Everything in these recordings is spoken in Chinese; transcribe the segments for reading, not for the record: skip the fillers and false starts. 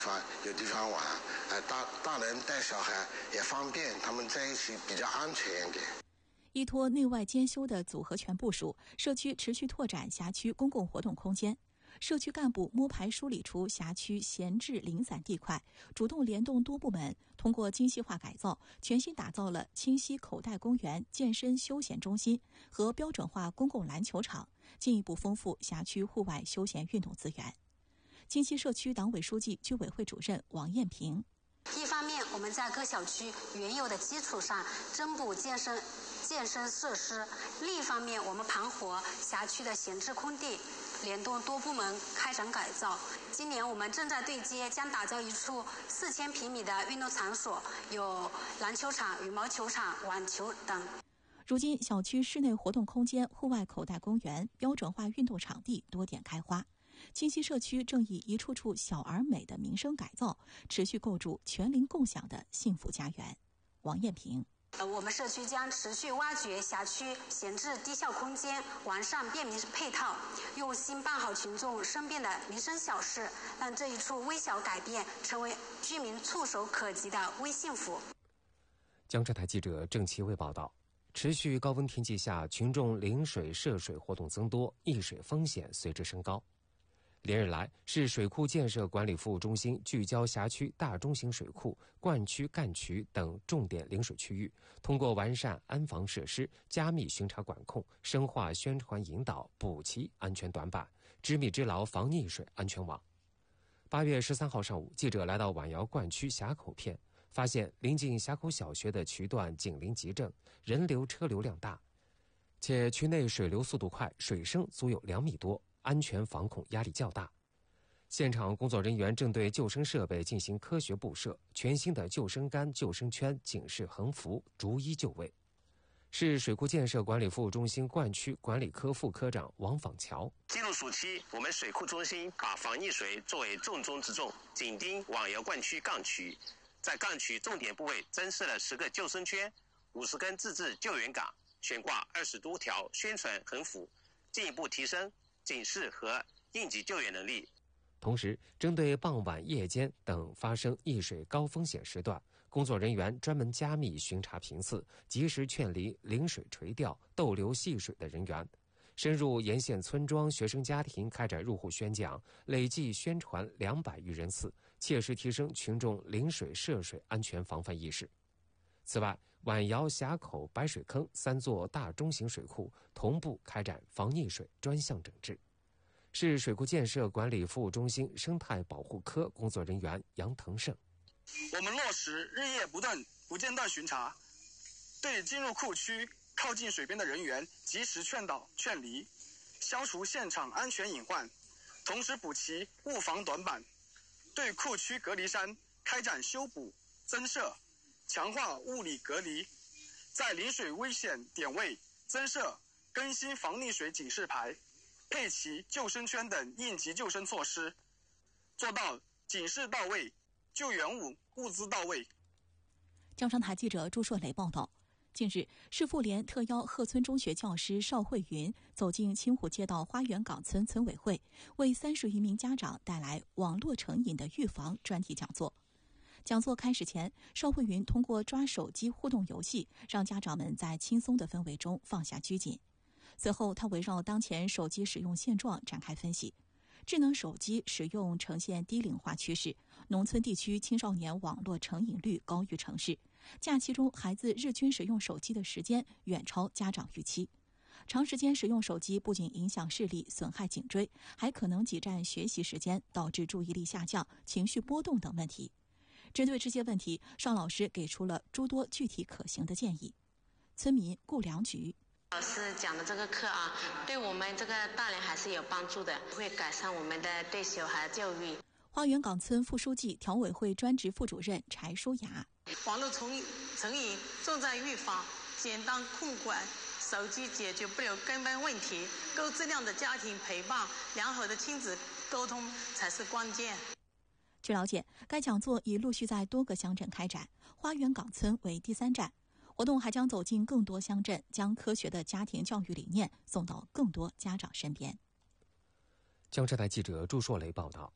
有地方玩，大人带小孩也方便，他们在一起比较安全一点。 依托内外兼修的组合拳部署，社区持续拓展辖区公共活动空间。社区干部摸排梳理出辖区闲置零散地块，主动联动多部门，通过精细化改造，全新打造了清溪口袋公园健身休闲中心和标准化公共篮球场，进一步丰富辖区户外休闲运动资源。清溪社区党委书记、居委会主任王艳平： 一方面，我们在各小区原有的基础上增补健身设施；另一方面，我们盘活辖区的闲置空地，联动多部门开展改造。今年我们正在对接，将打造一处4000平米的运动场所，有篮球场、羽毛球场、网球等。 如今，小区室内活动空间、户外口袋公园、标准化运动场地多点开花。清溪社区正以一处处小而美的民生改造，持续构筑全龄共享的幸福家园。王艳平： 我们社区将持续挖掘辖区闲置低效空间，完善便民配套，用心办好群众身边的民生小事，让这一处微小改变成为居民触手可及的微幸福。 江浙台记者郑其卫报道。持续高温天气下，群众临水涉水活动增多，溢水风险随之升高。连日来，市水库建设管理服务中心聚焦辖区大中型水库、灌区、干渠等重点领水区域，通过完善安防设施、加密巡查管控、深化宣传引导，补齐安全短板，织密织牢防溺水安全网。8月13号上午，记者来到晚窑灌区峡口片，发现临近峡口小学的渠段紧邻集镇，人流车流量大，且区内水流速度快，水深足有2米多，安全防控压力较大。现场工作人员正对救生设备进行科学布设，全新的救生杆、救生圈、警示横幅逐一就位。市水库建设管理服务中心灌区管理科副科长王访桥： 进入暑期，我们水库中心把防溺水作为重中之重，紧盯晚窑灌区杠渠，在杠渠重点部位增设了10个救生圈、50根自制救援杆，悬挂20多条宣传横幅，进一步提升警示和应急救援能力。 同时，针对傍晚、夜间等发生溺水高风险时段，工作人员专门加密巡查频次，及时劝离临水垂钓、逗留戏水的人员，深入沿线村庄、学生家庭开展入户宣讲，累计宣传200余人次，切实提升群众临水涉水安全防范意识。此外，晚窑峡口、白水坑3座大中型水库同步开展防溺水专项整治。市水库建设管理服务中心生态保护科工作人员杨腾胜： 我们落实日夜不间断巡查，对进入库区靠近水边的人员及时劝导劝离，消除现场安全隐患，同时补齐物防短板，对库区隔离山开展修补增设，强化物理隔离，在临水危险点位增设更新防溺水警示牌，配齐救生圈等应急救生措施，做到警示到位，救援物资到位。 江商台记者朱硕雷报道。近日，市妇联特邀鹤村中学教师邵慧云走进青湖街道花园岗村村委会，为31名家长带来网络成瘾的预防专题讲座。讲座开始前，邵慧云通过抓手机互动游戏，让家长们在轻松的氛围中放下拘谨。随后，他围绕当前手机使用现状展开分析。智能手机使用呈现低龄化趋势，农村地区青少年网络成瘾率高于城市。假期中，孩子日均使用手机的时间远超家长预期。长时间使用手机不仅影响视力、损害颈椎，还可能挤占学习时间，导致注意力下降、情绪波动等问题。针对这些问题，邵老师给出了诸多具体可行的建议。村民顾良菊： 老师讲的这个课啊，对我们这个大人还是有帮助的，会改善我们的对小孩教育。 花园岗村副书记、调委会专职副主任柴淑雅： 网络成瘾重在预防，简单控管，手机解决不了根本问题，高质量的家庭陪伴，良好的亲子沟通才是关键。 据了解，该讲座已陆续在多个乡镇开展，花园岗村为第3站。活动还将走进更多乡镇，将科学的家庭教育理念送到更多家长身边。 江浙台记者朱硕雷报道。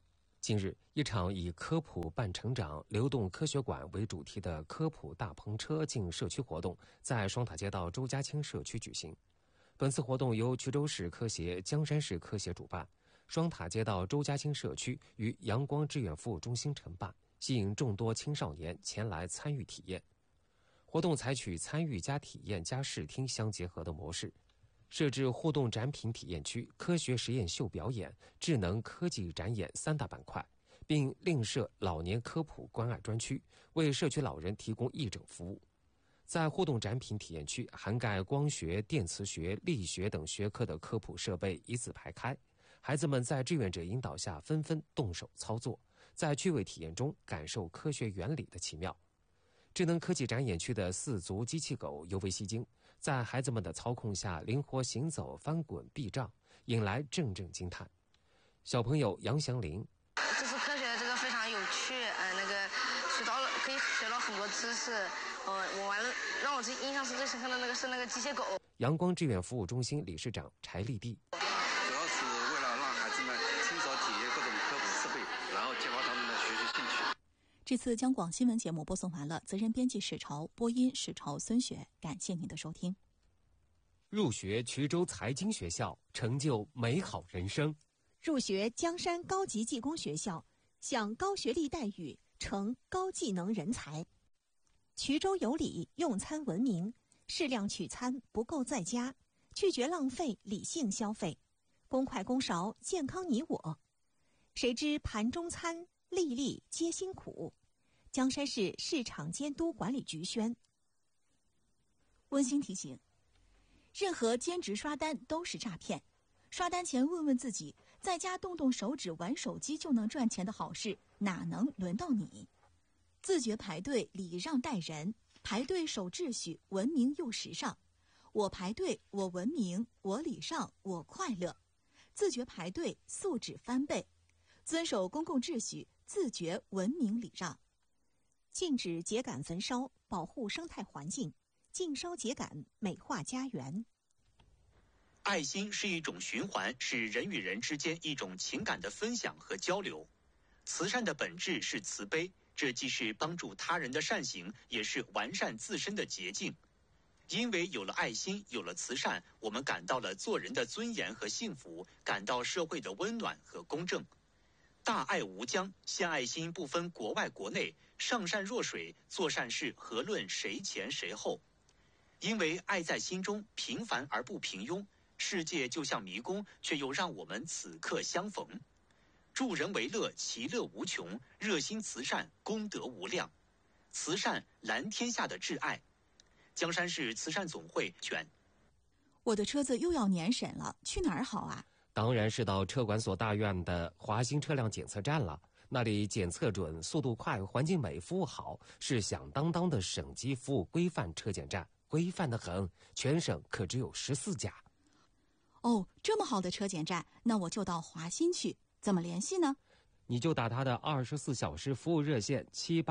近日，一场以科普伴成长、流动科学馆为主题的科普大篷车进社区活动在双塔街道周家清社区举行。本次活动由衢州市科协、江山市科协主办，双塔街道周家清社区与阳光志愿服务中心承办，吸引众多青少年前来参与体验。活动采取参与加体验加视听相结合的模式，设置互动展品体验区、科学实验秀表演、智能科技展演3大板块，并另设老年科普关爱专区，为社区老人提供义诊服务。在互动展品体验区，涵盖光学、电磁学、力学等学科的科普设备一字排开，孩子们在志愿者引导下纷纷动手操作，在趣味体验中感受科学原理的奇妙。智能科技展演区的4足机器狗尤为吸睛，在孩子们的操控下灵活行走、翻滚、避障，引来阵阵惊叹。小朋友杨祥林， 这次科学这个非常有趣，可以学到很多知识。我玩了，让我最印象是最深刻的是那个机械狗。 阳光志愿服务中心理事长柴丽丽， 主要是为了让孩子们亲手体验各种科普设备，然后激发他们的学习兴趣。 这次央广新闻节目播送完了，责任编辑史潮，播音史潮、孙雪，感谢您的收听。 入学衢州财经学校，成就美好人生。 入学江山高级技工学校，享高学历待遇，成高技能人才。衢州有礼，用餐文明，适量取餐，不够在家，拒绝浪费，理性消费，公筷公勺，健康你我。谁知盘中餐，粒粒皆辛苦。江山市市场监督管理局宣。 温馨提醒：任何兼职刷单都是诈骗。刷单前问问自己，在家动动手指玩手机就能赚钱的好事，哪能轮到你？自觉排队，礼让待人，排队守秩序，文明又时尚。我排队，我文明，我礼让，我快乐。自觉排队，素质翻倍。遵守公共秩序，自觉文明礼让。 禁止秸秆焚烧，保护生态环境；禁烧秸秆，美化家园。 爱心是一种循环，是人与人之间一种情感的分享和交流。慈善的本质是慈悲，这既是帮助他人的善行，也是完善自身的捷径。因为有了爱心，有了慈善，我们感到了做人的尊严和幸福，感到社会的温暖和公正。大爱无疆，献爱心不分国外国内，上善若水，做善事何论谁前谁后。因为爱在心中，平凡而不平庸，世界就像迷宫，却又让我们此刻相逢。助人为乐，其乐无穷；热心慈善，功德无量。慈善蓝天下的挚爱。江山市慈善总会选。 我的车子又要年审了，去哪儿好啊？ 当然是到车管所大院的华新车辆检测站了。那里检测准，速度快，环境美，服务好，是响当当的省级服务规范车检站，规范得很，全省可只有14家。 哦，这么好的车检站，那我就到华新去。怎么联系呢？ 你就打他的24小时服务热线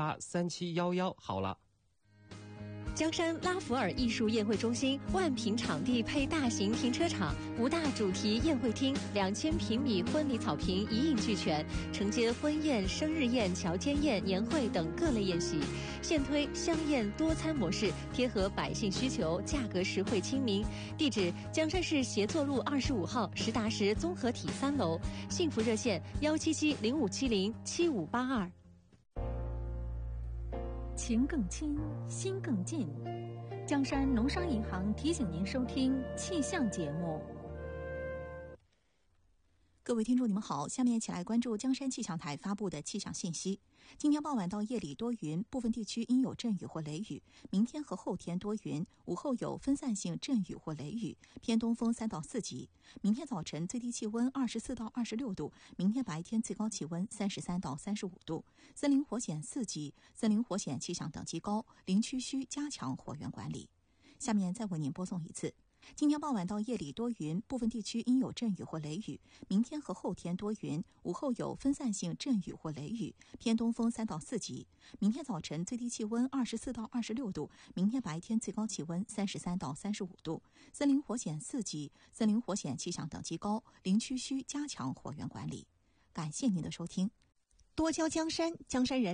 783711好了。 江山拉弗尔艺术宴会中心万平场地配大型停车场，5大主题宴会厅，2000平米婚礼草坪一应俱全，承接婚宴、生日宴、乔间宴、年会等各类宴席。现推香宴多餐模式，贴合百姓需求，价格实惠亲民。地址：江山市协作路25号实达实综合体3楼。幸福热线17705707582。 情更亲，心更近。江山农商银行提醒您收听气象节目。 各位听众，你们好，下面一起来关注江山气象台发布的气象信息。今天傍晚到夜里多云，部分地区应有阵雨或雷雨。明天和后天多云，午后有分散性阵雨或雷雨，偏东风3到4级。明天早晨最低气温24到26度，明天白天最高气温33到35度。森林火险4级，森林火险气象等级高，林区需加强火源管理。下面再为您播送一次。今天傍晚到夜里多云，部分地区应有阵雨或雷雨。明天和后天多云，午后有分散性阵雨或雷雨，偏东风3到4级。明天早晨最低气温24到26度，明天白天最高气温33到35度。森林火险4级，森林火险气象等级高，林区需加强火源管理。感谢您的收听。 多交江山，江山人